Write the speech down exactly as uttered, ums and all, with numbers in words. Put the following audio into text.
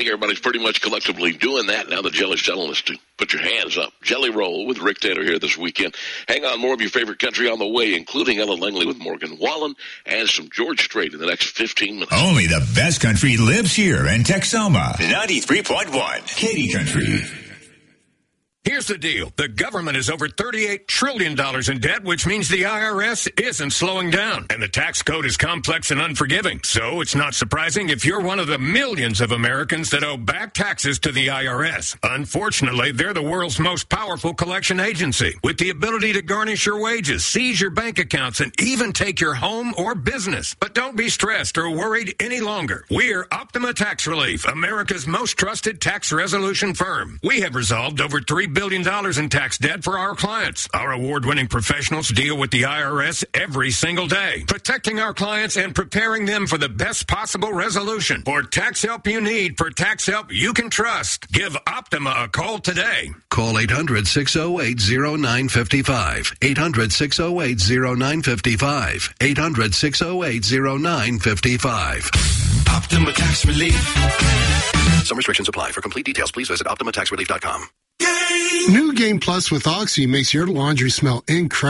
think everybody's pretty much collectively doing that. Now the Jelly's telling us to put your hands up. Jelly Roll with Rick Taylor here this weekend. Hang on, more of your favorite country on the way, including Ella Langley with Morgan Wallen and some George Strait in the next fifteen minutes. Only the best country lives here in Texoma. ninety-three point one, Katy Country. Here's the deal. The government is over thirty-eight trillion dollars in debt, which means the I R S isn't slowing down. And the tax code is complex and unforgiving. So it's not surprising if you're one of the millions of Americans that owe back taxes to the I R S. Unfortunately, they're the world's most powerful collection agency, with the ability to garnish your wages, seize your bank accounts, and even take your home or business. But don't be stressed or worried any longer. We're Optima Tax Relief, America's most trusted tax resolution firm. We have resolved over three billion dollars in tax debt for our clients. Our award-winning professionals deal with the I R S every single day, protecting our clients and preparing them for the best possible resolution. For tax help you need, for tax help you can trust, give Optima a call today. Call eight hundred, six oh eight, oh nine five five. eight hundred, six oh eight, oh nine five five. eight hundred, six oh eight, oh nine five five. Optima Tax Relief. Some restrictions apply. For complete details, please visit optima tax relief dot com. New Game Plus with Oxy makes your laundry smell incredible.